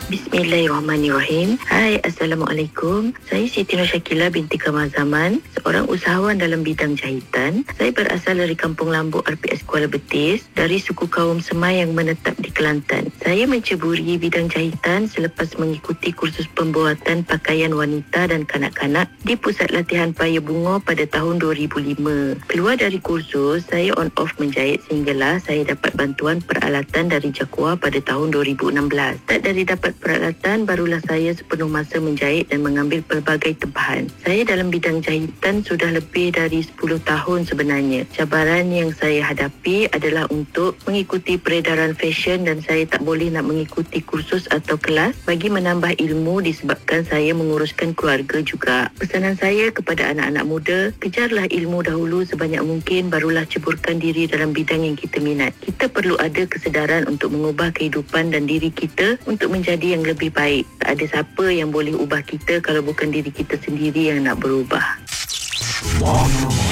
Bismillahirrahmanirrahim. Hai, Assalamualaikum. Saya Siti Nur Syakila binti Kamal Zaman, seorang usahawan dalam bidang jahitan. Saya berasal dari Kampung Lambuk RPS Kuala Betis, dari suku kaum Semai yang menetap di Kelantan. Saya menceburi bidang jahitan selepas mengikuti kursus pembuatan pakaian wanita dan kanak-kanak di Pusat Latihan Paya Bunga pada tahun 2005. Keluar dari kursus, saya on off menjahit sehinggalah saya dapat bantuan peralatan dari Jakua pada tahun 2016. Tak dari dapat peralatan, barulah saya sepenuh masa menjahit dan mengambil pelbagai tempahan. Saya dalam bidang jahitan sudah lebih dari 10 tahun sebenarnya. Cabaran yang saya hadapi adalah untuk mengikuti peredaran fashion dan saya tak boleh nak mengikuti kursus atau kelas bagi menambah ilmu disebabkan saya menguruskan keluarga juga. Pesanan saya kepada anak-anak muda, kejarlah ilmu dahulu sebanyak mungkin, barulah ceburkan diri dalam bidang yang kita minat. Kita perlu ada kesedaran untuk mengubah kehidupan dan diri kita untuk menjadi yang lebih baik. Tak ada siapa yang boleh ubah kita kalau bukan diri kita sendiri yang nak berubah.